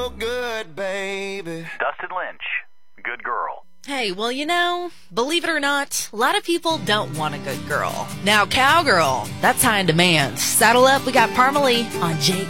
Good, baby. Dustin Lynch, good girl. Hey, well, believe it or not, a lot of people don't want a good girl. Now, cowgirl, that's high in demand. Saddle up, we got Parmalee on Jake